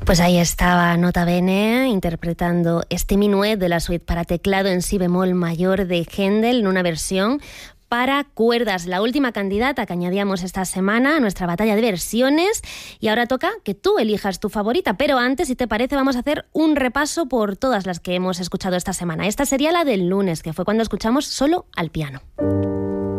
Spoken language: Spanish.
Pues ahí estaba Nota Bene interpretando este minuet de la suite para teclado en si bemol mayor de Händel en una versión para cuerdas, la última candidata que añadíamos esta semana a nuestra batalla de versiones, y ahora toca que tú elijas tu favorita, pero antes, si te parece, vamos a hacer un repaso por todas las que hemos escuchado esta semana. Esta sería la del lunes, que fue cuando escuchamos solo al piano.